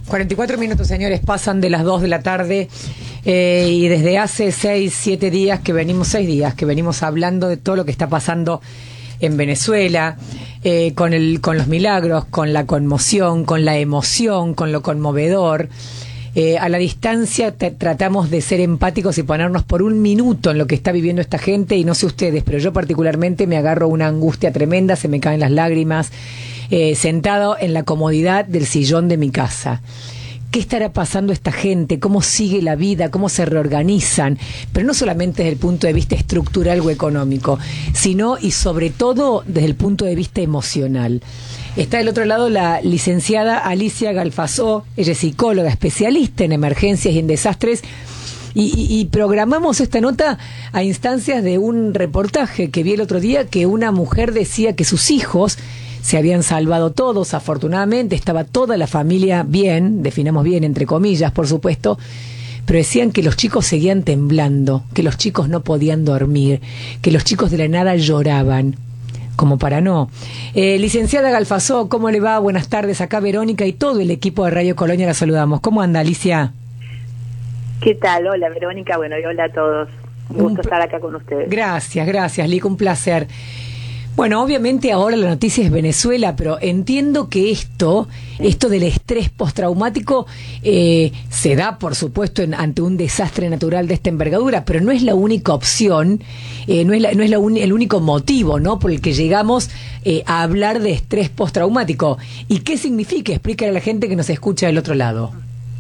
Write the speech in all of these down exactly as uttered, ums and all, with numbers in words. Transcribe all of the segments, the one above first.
cuarenta y cuatro minutos, señores, pasan de las dos de la tarde eh, y desde hace seis, siete días que venimos, seis días que venimos hablando de todo lo que está pasando en Venezuela, eh, con el, con los milagros, con la conmoción, con la emoción, con lo conmovedor. Eh, a la distancia te, tratamos de ser empáticos y ponernos por un minuto en lo que está viviendo esta gente, y no sé ustedes, pero yo particularmente me agarro una angustia tremenda, se me caen las lágrimas, eh, sentado en la comodidad del sillón de mi casa. ¿Qué estará pasando esta gente? ¿Cómo sigue la vida? ¿Cómo se reorganizan? Pero no solamente desde el punto de vista estructural o económico, sino y sobre todo desde el punto de vista emocional. Está del otro lado la licenciada Alicia Galfazó, ella es psicóloga, especialista en emergencias y en desastres, y, y, y programamos esta nota a instancias de un reportaje que vi el otro día, que una mujer decía que sus hijos se habían salvado todos, afortunadamente, estaba toda la familia bien, definamos bien, entre comillas, por supuesto, pero decían que los chicos seguían temblando, que los chicos no podían dormir, que los chicos de la nada lloraban, como para no. Eh, licenciada Galfazó, ¿cómo le va? Buenas tardes, acá Verónica y todo el equipo de Radio Colonia la saludamos. ¿Cómo anda, Alicia? ¿Qué tal? Hola, Verónica, bueno, y hola a todos. Un gusto un... estar acá con ustedes. Gracias, gracias, Lico, un placer. Bueno, obviamente ahora la noticia es Venezuela, pero entiendo que esto, esto del estrés postraumático eh, se da, por supuesto, en, ante un desastre natural de esta envergadura, pero no es la única opción, eh, no es, la, no es la un, el único motivo, ¿no?, por el que llegamos eh, a hablar de estrés postraumático. ¿Y qué significa? Explícale a la gente que nos escucha del otro lado.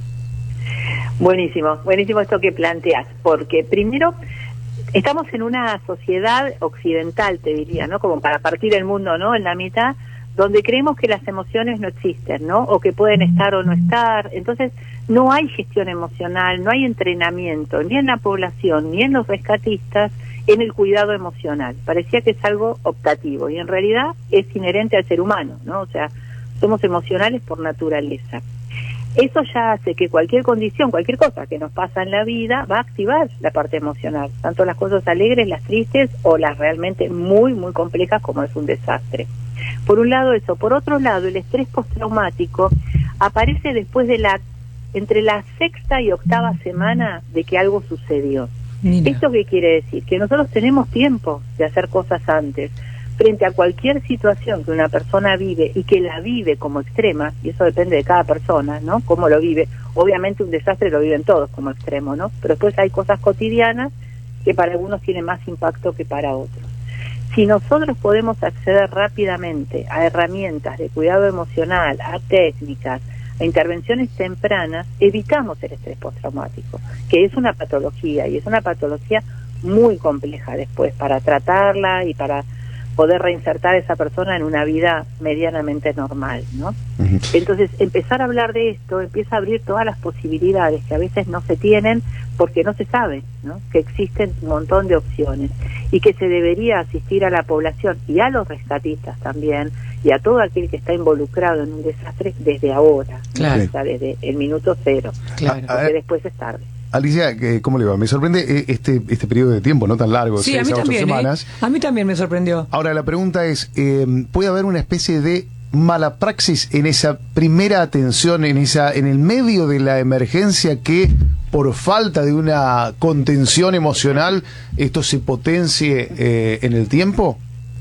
Buenísimo, buenísimo esto que planteas, porque primero estamos en una sociedad occidental, te diría, ¿no? Como para partir el mundo, ¿no?, en la mitad, donde creemos que las emociones no existen, ¿no? O que pueden estar o no estar. Entonces, no hay gestión emocional, no hay entrenamiento, ni en la población, ni en los rescatistas, en el cuidado emocional. Parecía que es algo optativo, y en realidad es inherente al ser humano, ¿no? O sea, somos emocionales por naturaleza. Eso ya hace que cualquier condición, cualquier cosa que nos pasa en la vida va a activar la parte emocional, tanto las cosas alegres, las tristes o las realmente muy, muy complejas como es un desastre. Por un lado eso. Por otro lado, el estrés postraumático aparece después de la, entre la sexta y octava semana de que algo sucedió. Mira. ¿Esto qué quiere decir? Que nosotros tenemos tiempo de hacer cosas antes. Frente a cualquier situación que una persona vive y que la vive como extrema, y eso depende de cada persona, ¿no?, cómo lo vive. Obviamente un desastre lo viven todos como extremo, ¿no? Pero después hay cosas cotidianas que para algunos tienen más impacto que para otros. Si nosotros podemos acceder rápidamente a herramientas de cuidado emocional, a técnicas, a intervenciones tempranas, evitamos el estrés postraumático, que es una patología, y es una patología muy compleja después para tratarla y para poder reinsertar a esa persona en una vida medianamente normal, ¿no? Uh-huh. Entonces, empezar a hablar de esto empieza a abrir todas las posibilidades que a veces no se tienen porque no se sabe, ¿no?, que existen un montón de opciones y que se debería asistir a la población y a los rescatistas también y a todo aquel que está involucrado en un desastre desde ahora, claro, ¿no? O sea, desde el minuto cero, claro, porque después es tarde. Alicia, ¿cómo le va? Me sorprende este este periodo de tiempo, no tan largo, sí, seis a mí a ocho también, semanas. ¿eh? A mí también me sorprendió. Ahora, la pregunta es, eh, ¿puede haber una especie de mala praxis en esa primera atención, en esa en el medio de la emergencia, que por falta de una contención emocional esto se potencie eh, en el tiempo?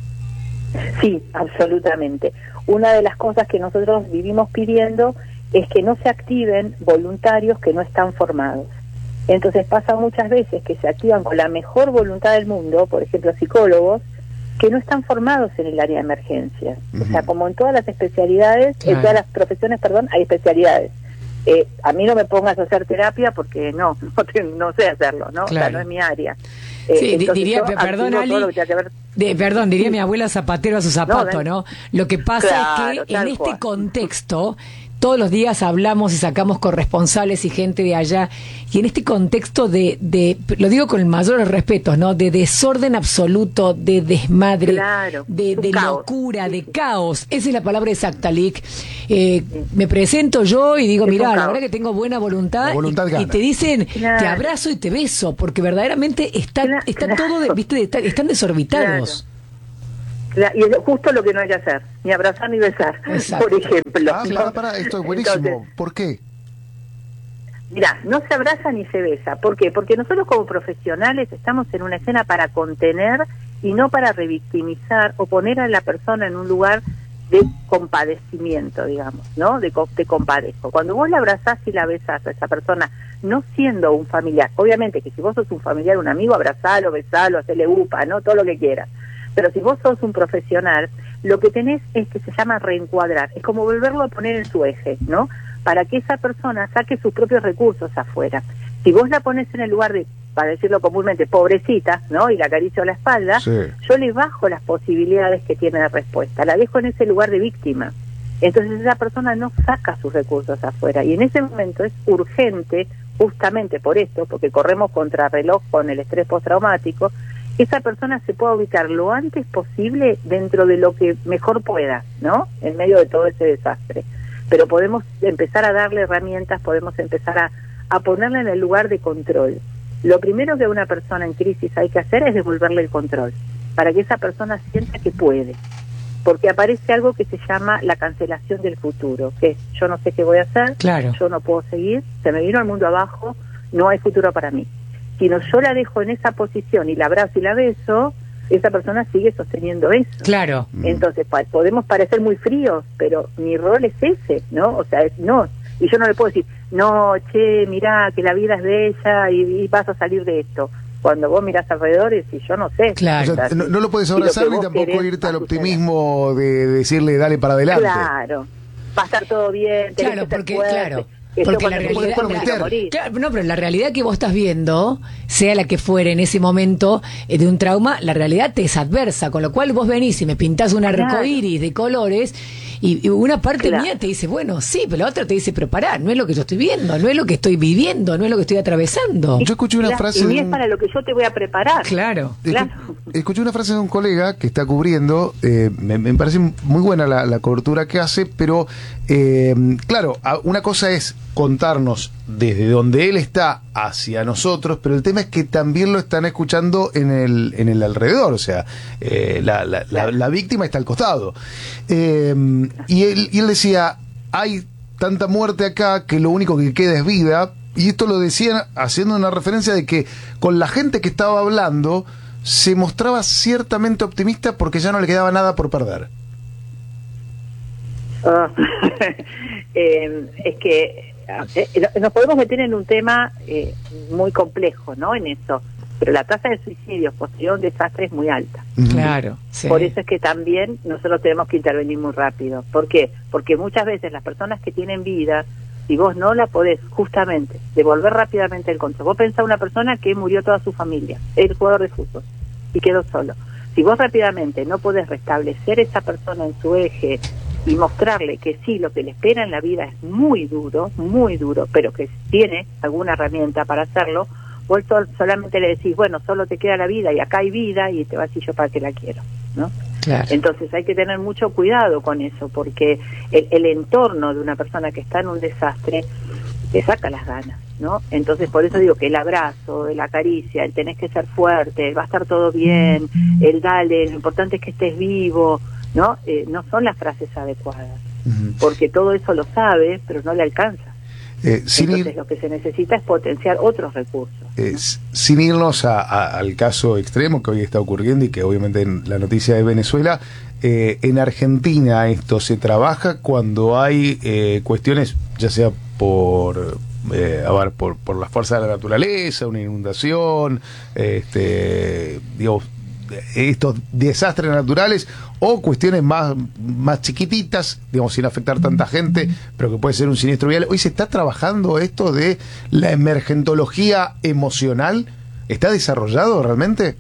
Sí, absolutamente. Una de las cosas que nosotros vivimos pidiendo es que no se activen voluntarios que no están formados. Entonces pasa muchas veces que se activan con la mejor voluntad del mundo, por ejemplo psicólogos, que no están formados en el área de emergencias. Uh-huh. O sea, como en todas las especialidades, claro, en todas las profesiones, perdón, hay especialidades. Eh, a mí no me pongas a hacer terapia porque no, no, te, no sé hacerlo, ¿no? Claro. O sea, no es mi área. Eh, sí, diría, perdón, Ali, ver... de, perdón, diría sí. mi abuela zapatero a su zapato, ¿no? ¿no? Lo que pasa claro, es que en este cual. contexto todos los días hablamos y sacamos corresponsales y gente de allá, y en este contexto de, de lo digo con el mayor respeto, ¿no?, de desorden absoluto, de desmadre, claro, de, de locura, sí, de sí. caos, esa es la palabra exacta, Lic. Eh, sí. Me presento yo y digo, mirá, la verdad que tengo buena voluntad, voluntad y, y te dicen, claro, te abrazo y te beso, porque verdaderamente está, claro, está claro. todo, de, viste, está, están desorbitados. Claro. Y es justo lo que no hay que hacer, ni abrazar ni besar, exacto, por ejemplo. Ah, para, para, esto es buenísimo. Entonces, ¿por qué? Mira, no se abraza ni se besa. ¿Por qué? Porque nosotros como profesionales estamos en una escena para contener y no para revictimizar o poner a la persona en un lugar de compadecimiento, digamos, ¿no? De, de compadezco. Cuando vos la abrazás y la besás a esa persona, no siendo un familiar, obviamente que si vos sos un familiar, un amigo, abrazalo, besalo, hacele upa, ¿no? Todo lo que quieras. Pero si vos sos un profesional, lo que tenés es que se llama reencuadrar, es como volverlo a poner en su eje, ¿no? Para que esa persona saque sus propios recursos afuera. Si vos la pones en el lugar de, para decirlo comúnmente, pobrecita, ¿no? Y la acaricio a la espalda, sí. Yo le bajo las posibilidades que tiene de respuesta, la dejo en ese lugar de víctima. Entonces esa persona no saca sus recursos afuera. Y en ese momento es urgente, justamente por esto, porque corremos contra reloj con el estrés postraumático, que esa persona se pueda ubicar lo antes posible dentro de lo que mejor pueda, ¿no? En medio de todo ese desastre. Pero podemos empezar a darle herramientas, podemos empezar a, a ponerla en el lugar de control. Lo primero que a una persona en crisis hay que hacer es devolverle el control, para que esa persona sienta que puede. Porque aparece algo que se llama la cancelación del futuro, que es, yo no sé qué voy a hacer, claro. Yo no puedo seguir, se me vino el mundo abajo, no hay futuro para mí. Si no, yo la dejo en esa posición y la abrazo y la beso, esa persona sigue sosteniendo eso. Claro. Entonces, pa- podemos parecer muy fríos, pero mi rol es ese, ¿no? O sea, es no. Y yo no le puedo decir, no, che, mirá, que la vida es bella y, y vas a salir de esto. Cuando vos mirás alrededor y yo no sé. Claro. O sea, no, no lo puedes abrazar ni tampoco irte al optimismo de decirle, dale para adelante. Claro. Va a estar todo bien. Claro, porque, claro. Porque la realidad, la, claro, no, pero la realidad que vos estás viendo, sea la que fuere en ese momento eh, de un trauma, la realidad te es adversa, con lo cual vos venís y me pintás un arcoíris de colores y, y una parte claro. mía te dice, bueno, sí, pero la otra te dice, pero pará, no es lo que yo estoy viendo, no es lo que estoy viviendo, no es lo que estoy atravesando. Yo escuché una claro, frase... Y ni es para lo que yo te voy a preparar. Claro. claro. Escuché una frase de un colega que está cubriendo, eh, me, me parece muy buena la, la cobertura que hace, pero eh, claro, una cosa es contarnos desde donde él está hacia nosotros, pero el tema es que también lo están escuchando en el en el alrededor, o sea, eh, la, la, la, la víctima está al costado. Eh, y, él, y él decía, hay tanta muerte acá que lo único que queda es vida, y esto lo decían haciendo una referencia de que con la gente que estaba hablando se mostraba ciertamente optimista porque ya no le quedaba nada por perder. Oh. eh, es que eh, nos podemos meter en un tema eh, muy complejo, ¿no? En eso, pero la tasa de suicidios posterior a un desastre es muy alta. Claro. Sí. Por eso es que también nosotros tenemos que intervenir muy rápido. ¿Por qué? Porque muchas veces las personas que tienen vida, si vos no la podés justamente devolver rápidamente el control, vos pensás una persona que murió toda su familia, el jugador de fútbol, y quedó solo. Si vos rápidamente no podés restablecer esa persona en su eje y mostrarle que sí, lo que le espera en la vida es muy duro, muy duro, pero que tiene alguna herramienta para hacerlo, vos solamente le decís, bueno, solo te queda la vida y acá hay vida y te vas y yo para qué la quiero, ¿no? Claro. Entonces hay que tener mucho cuidado con eso, porque el, el entorno de una persona que está en un desastre te saca las ganas, ¿no? Entonces por eso digo que el abrazo, la caricia, el tenés que ser fuerte, va a estar todo bien, el dale, lo importante es que estés vivo, ¿no? Eh, no son las frases adecuadas, uh-huh. porque todo eso lo sabe, pero no le alcanza. Eh, sin Entonces ir, lo que se necesita es potenciar otros recursos. Eh, sin irnos a, a, al caso extremo que hoy está ocurriendo y que obviamente en la noticia de Venezuela, eh, en Argentina esto se trabaja cuando hay eh, cuestiones, ya sea por... Eh, a ver, por, por las fuerzas de la naturaleza, una inundación, este, digamos, estos desastres naturales o cuestiones más, más chiquititas, digamos, sin afectar tanta gente, pero que puede ser un siniestro vial. Hoy se está trabajando esto de la emergentología emocional. ¿Está desarrollado realmente?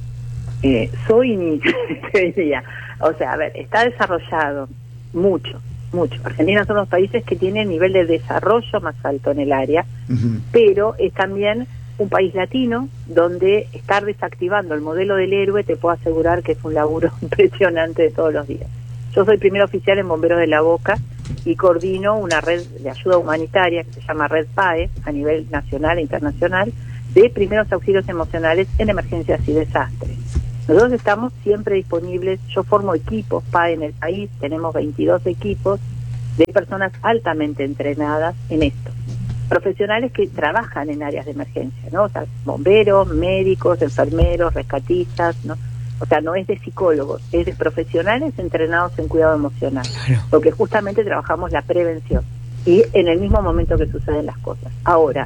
Eh, soy ni te diría, o sea, a ver, está desarrollado mucho, mucho. Argentina son los países que tienen el nivel de desarrollo más alto en el área, uh-huh. pero es también un país latino donde estar desactivando el modelo del héroe te puedo asegurar que es un laburo impresionante de todos los días. Yo soy primer oficial en Bomberos de la Boca y coordino una red de ayuda humanitaria que se llama Red P A E a nivel nacional e internacional de primeros auxilios emocionales en emergencias y desastres. Nosotros estamos siempre disponibles, yo formo equipos P A E en el país, tenemos veintidós equipos de personas altamente entrenadas en esto. profesionales que trabajan en áreas de emergencia, ¿no? O sea, bomberos, médicos, enfermeros, rescatistas, ¿no? O sea, no es de psicólogos, es de profesionales entrenados en cuidado emocional, Claro. porque justamente trabajamos la prevención y en el mismo momento que suceden las cosas. Ahora,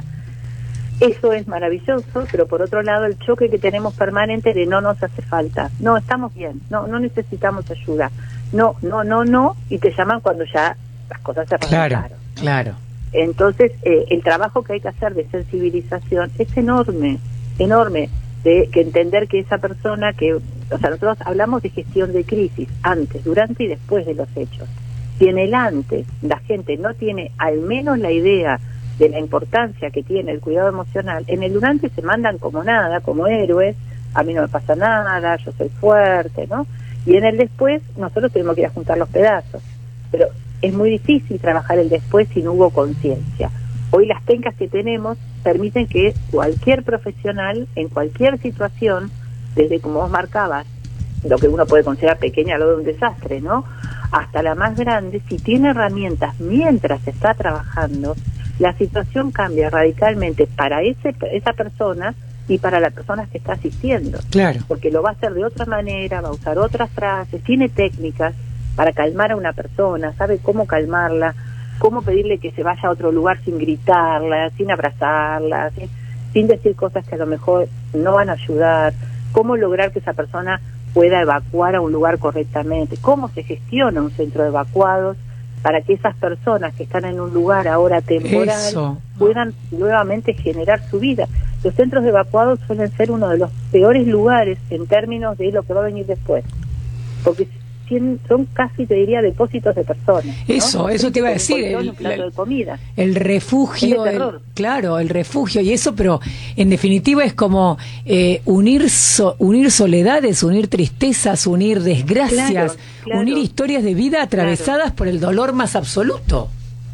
eso es maravilloso, pero por otro lado el choque que tenemos permanente de no nos hace falta, no, estamos bien, no, no necesitamos ayuda, no, no, no, no, y te llaman cuando ya las cosas se Claro, arrancaron, ¿no? claro. Entonces, eh, el trabajo que hay que hacer de sensibilización es enorme, enorme, de que entender que esa persona que, o sea, nosotros hablamos de gestión de crisis, antes, durante y después de los hechos. Si en el antes la gente no tiene al menos la idea de la importancia que tiene el cuidado emocional, en el durante se mandan como nada, como héroes, a mí no me pasa nada, yo soy fuerte, ¿no? Y en el después nosotros tenemos que ir a juntar los pedazos. Pero es muy difícil trabajar el después si no hubo conciencia. Hoy las técnicas que tenemos permiten que cualquier profesional, en cualquier situación, desde como vos marcabas, lo que uno puede considerar pequeña, lo de un desastre, ¿no?, hasta la más grande, si tiene herramientas mientras está trabajando, la situación cambia radicalmente para ese esa persona y para la persona que está asistiendo. Claro. Porque lo va a hacer de otra manera, va a usar otras frases, tiene técnicas para calmar a una persona, sabe cómo calmarla, cómo pedirle que se vaya a otro lugar sin gritarla, sin abrazarla, sin, sin decir cosas que a lo mejor no van a ayudar, cómo lograr que esa persona pueda evacuar a un lugar correctamente, cómo se gestiona un centro de evacuados para que esas personas que están en un lugar ahora temporal Eso. puedan nuevamente generar su vida. Los centros de evacuados suelen ser uno de los peores lugares en términos de lo que va a venir después, porque son casi, te diría, depósitos de personas, ¿no? Eso, eso te iba a decir, Un colchón, el- un plato el- de comida. El refugio, Es de el- terror. claro, el refugio y eso, pero en definitiva es como eh, unir so- unir soledades, unir tristezas, unir desgracias, Claro, claro. unir historias de vida atravesadas por el dolor más absoluto.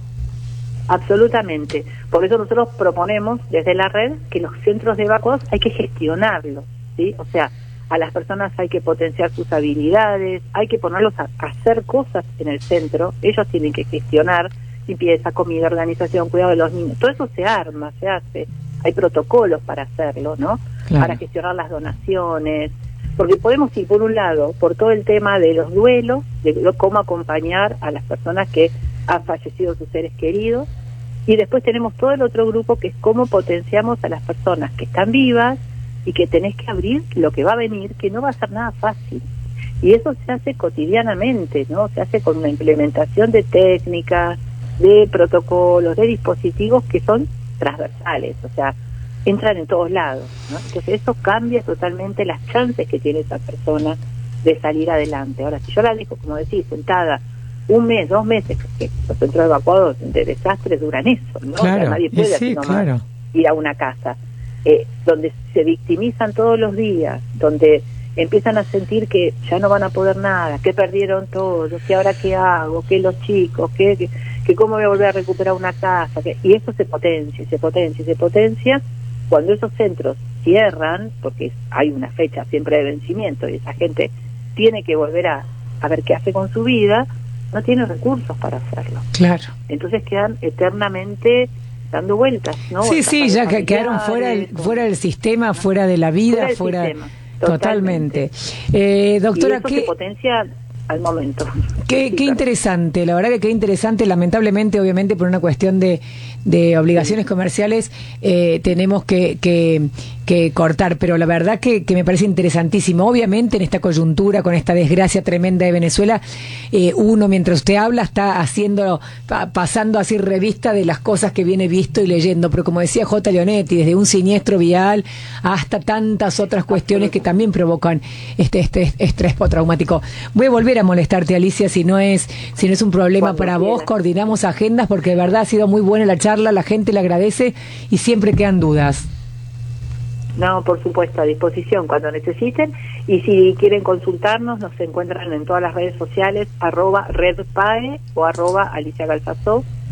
Absolutamente. Por eso nosotros proponemos desde la red que los centros de evacuados hay que gestionarlos, ¿sí? O sea, a las personas hay que potenciar sus habilidades, hay que ponerlos a, a hacer cosas en el centro, ellos tienen que gestionar limpieza, comida, organización, cuidado de los niños, todo eso se arma, se hace, hay protocolos para hacerlo, ¿no? Claro. Para gestionar las donaciones, porque podemos ir por un lado por todo el tema de los duelos, de lo- cómo acompañar a las personas que han fallecido sus seres queridos, y después tenemos todo el otro grupo que es cómo potenciamos a las personas que están vivas y que tenés que abrir lo que va a venir, que no va a ser nada fácil. Y eso se hace cotidianamente, ¿no? Se hace con una implementación de técnicas, de protocolos, de dispositivos que son transversales, o sea, entran en todos lados, ¿no? Entonces eso cambia totalmente las chances que tiene esa persona de salir adelante. Ahora, si yo la dejo, como decís, sentada un mes, dos meses, que los centros evacuados de desastres duran eso, ¿no? O sea, Claro, nadie puede y sí, así nomás claro. ir a una casa, eh, donde se victimizan todos los días, donde empiezan a sentir que ya no van a poder nada, que perdieron todo, que ahora qué hago, que los chicos, que, que, que cómo voy a volver a recuperar una casa, que, y eso se potencia, y se potencia, y se potencia. Cuando esos centros cierran, porque hay una fecha siempre de vencimiento y esa gente tiene que volver a, a ver qué hace con su vida, no tiene recursos para hacerlo. Claro. Entonces quedan eternamente dando vueltas, ¿no? Sí, Estas sí, ya que familiares, quedaron fuera del, o- fuera del sistema, fuera de la vida, Fuera del fuera... sistema, Totalmente. totalmente. Eh, doctora, y eso ¿qué, se potencia al momento. Qué, Sí, qué interesante, la verdad que qué interesante, lamentablemente, obviamente por una cuestión de, de obligaciones comerciales, eh, tenemos que, que, que cortar, pero la verdad que, que me parece interesantísimo. Obviamente en esta coyuntura, con esta desgracia tremenda de Venezuela, eh, uno mientras usted habla está haciendo, pa, pasando así revista de las cosas que viene visto y leyendo, pero como decía J. Leonetti, desde un siniestro vial hasta tantas otras cuestiones que también provocan este, este estrés postraumático. Voy a volver a molestarte, Alicia, si no es si no es un problema Cuando para quiera. vos, coordinamos agendas, porque de verdad ha sido muy buena la charla, la gente le agradece y siempre quedan dudas. No, por supuesto, a disposición cuando necesiten. Y si quieren consultarnos, nos encuentran en todas las redes sociales, arroba redpae o arroba Alicia Galfazó.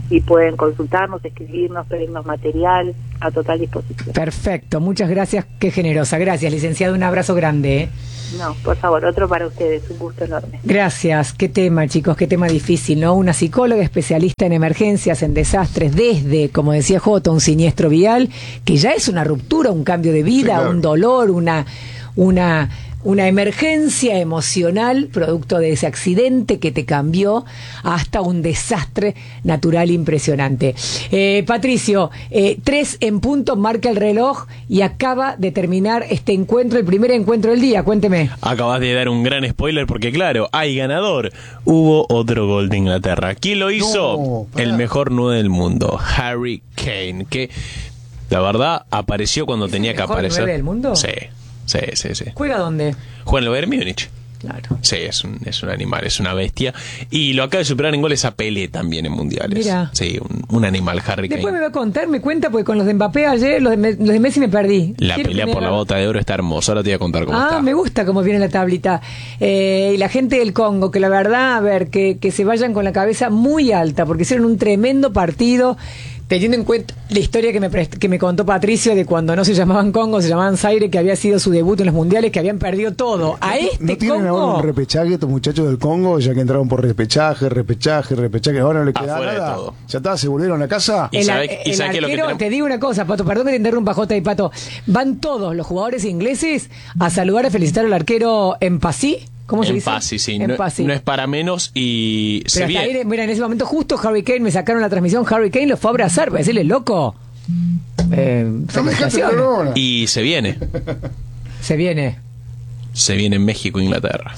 y pueden consultarnos, escribirnos, pedirnos material a total disposición. Perfecto, muchas gracias, qué generosa. Gracias, licenciado, un abrazo grande. ¿eh? No, por favor, otro para ustedes, un gusto enorme. Gracias, qué tema, chicos, qué tema difícil, ¿no? Una psicóloga especialista en emergencias, en desastres, desde, como decía Jota, un siniestro vial, que ya es una ruptura, un cambio de vida, sí, claro. un dolor, una... una una emergencia emocional producto de ese accidente que te cambió, hasta un desastre natural impresionante. Eh, Patricio, eh, tres en punto, marca el reloj y acaba de terminar este encuentro, el primer encuentro del día. Cuénteme. Acabas de dar un gran spoiler porque claro, hay ganador. Hubo otro gol de Inglaterra. ¿Quién lo hizo? No, el mejor nueve del mundo, Harry Kane, que la verdad apareció cuando tenía que aparecer. ¿El mejor nueve del mundo? Sí. Sí, sí, sí. ¿Juega dónde? Juega en el Bayern Múnich. Claro. Sí, es un, es un animal, es una bestia. Y lo acaba de superar en goles a Pelé también en mundiales. Mira. Sí, un, un animal, Harry Kane. Después me va a contar, me cuenta, porque con los de Mbappé ayer, los de, los de Messi me perdí. La Quiero pelea por la bota de oro está hermosa, ahora te voy a contar cómo ah, está. Ah, me gusta cómo viene la tablita. Eh, y la gente del Congo, que la verdad, a ver, que, que se vayan con la cabeza muy alta, porque hicieron un tremendo partido. Teniendo en cuenta la historia que me, prest- que me contó Patricio de cuando no se llamaban Congo, se llamaban Zaire, que había sido su debut en los mundiales, que habían perdido todo. A este ¿No tienen Congo... ahora un repechaje estos muchachos del Congo, ya que entraron por repechaje, repechaje, repechaje, ahora no le queda Afuera nada? de todo. ¿Ya está? ¿Se volvieron a casa? ¿Y el, sabe, y el sabe arquero, lo que tenemos? te digo una cosa, Pato, perdón que te interrumpa, Jota y Pato. Van todos los jugadores ingleses a saludar, a felicitar al arquero Empasí. ¿Cómo se en dice? Pasi, sí. En No, Pasi. no es para menos y Pero se hasta viene. ahí, mira, en ese momento justo Harry Kane, me sacaron la transmisión, Harry Kane lo fue a abrazar para decirle, loco. Eh, no me dejaste y se viene. Se viene. Se viene en México, Inglaterra.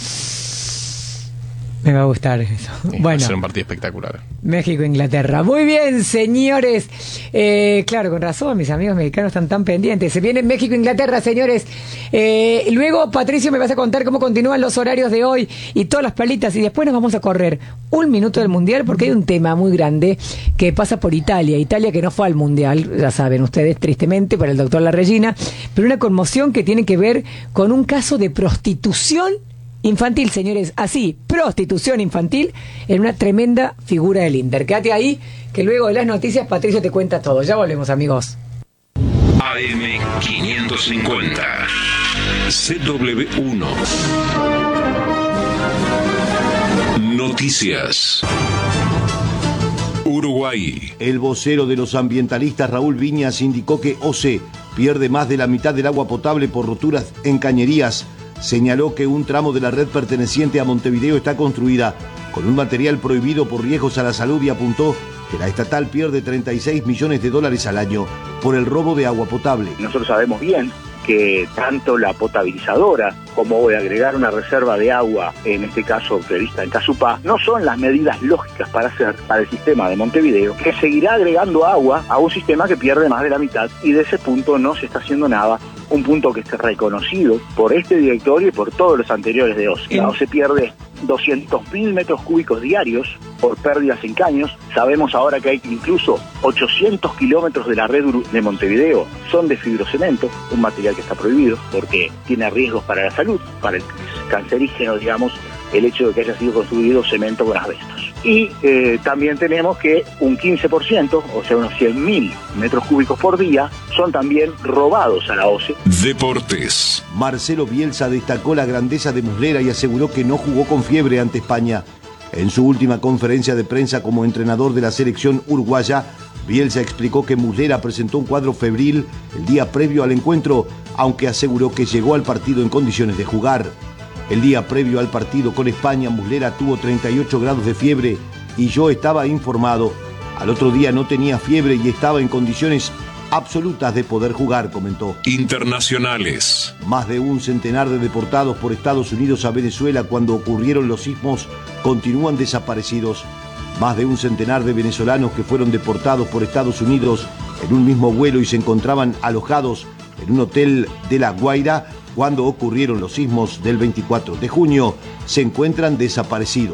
Me va a gustar eso. Sí, bueno, va a ser un partido espectacular. México, Inglaterra. Muy bien, señores. Eh, claro, con razón, mis amigos mexicanos están tan pendientes. Se viene México, Inglaterra, señores. Eh, luego, Patricio, me vas a contar cómo continúan los horarios de hoy y todas las palitas. Y después nos vamos a correr un minuto del Mundial, porque hay un tema muy grande que pasa por Italia. Italia que no fue al Mundial, ya saben ustedes, tristemente, para el doctor La Regina. Pero una conmoción que tiene que ver con un caso de prostitución infantil, señores, así, prostitución infantil en una tremenda figura del Inter. Quédate ahí, que luego de las noticias Patricio te cuenta todo. Ya volvemos, amigos. A M quinientos cincuenta C W uno Noticias. Uruguay. El vocero de los ambientalistas, Raúl Viñas, indicó que O C E pierde más de la mitad del agua potable por roturas en cañerías. Señaló que un tramo de la red perteneciente a Montevideo está construida con un material prohibido por riesgos a la salud y apuntó que la estatal pierde treinta y seis millones de dólares al año por el robo de agua potable. Nosotros sabemos bien que tanto la potabilizadora como voy a agregar una reserva de agua, en este caso prevista en Casupá, no son las medidas lógicas para hacer para el sistema de Montevideo, que seguirá agregando agua a un sistema que pierde más de la mitad, y de ese punto no se está haciendo nada. Un punto que está reconocido por este directorio y por todos los anteriores de O C E. La O C E pierde doscientos mil metros cúbicos diarios por pérdidas en caños. Sabemos ahora que hay incluso ochocientos kilómetros de la red de Montevideo son de fibrocemento, un material que está prohibido porque tiene riesgos para la salud, para el cancerígeno, digamos, el hecho de que haya sido construido cemento con asbestos. Y eh, también tenemos que un quince por ciento, o sea, unos cien mil metros cúbicos por día, son también robados a la O C E. Deportes. Marcelo Bielsa destacó la grandeza de Muslera y aseguró que no jugó con fiebre ante España. En su última conferencia de prensa como entrenador de la selección uruguaya, Bielsa explicó que Muslera presentó un cuadro febril el día previo al encuentro, aunque aseguró que llegó al partido en condiciones de jugar. El día previo al partido con España, Muslera tuvo treinta y ocho grados de fiebre y yo estaba informado. Al otro día no tenía fiebre y estaba en condiciones absolutas de poder jugar, comentó. Internacionales. Más de un centenar de deportados por Estados Unidos a Venezuela cuando ocurrieron los sismos continúan desaparecidos. Más de un centenar de venezolanos que fueron deportados por Estados Unidos en un mismo vuelo y se encontraban alojados en un hotel de La Guaira cuando ocurrieron los sismos del veinticuatro de junio, se encuentran desaparecidos.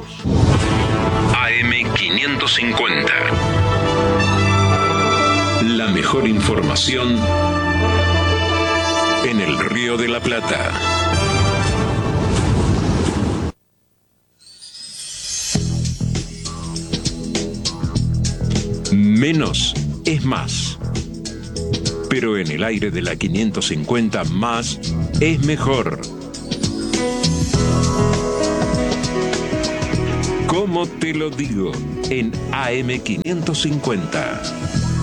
A M quinientos cincuenta. La mejor información en el Río de la Plata. Menos es más. Pero en el aire de la quinientos cincuenta, más es mejor. ¿Cómo te lo digo? En A M quinientos cincuenta.